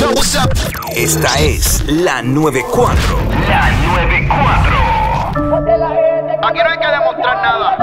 Esta es la 94. La 94. Aquí no hay que demostrar nada.